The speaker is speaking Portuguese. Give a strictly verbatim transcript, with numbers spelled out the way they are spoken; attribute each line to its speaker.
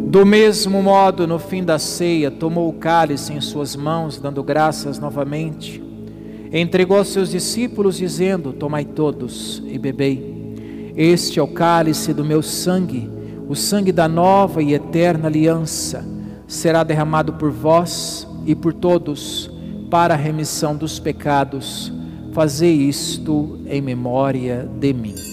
Speaker 1: Do mesmo modo, no fim da ceia, tomou o cálice em suas mãos, dando graças novamente. Entregou aos seus discípulos, dizendo: tomai todos e bebei. Este é o cálice do meu sangue, o sangue da nova e eterna aliança. Será derramado por vós e por todos, para a remissão dos pecados. Fazei isto em memória de mim.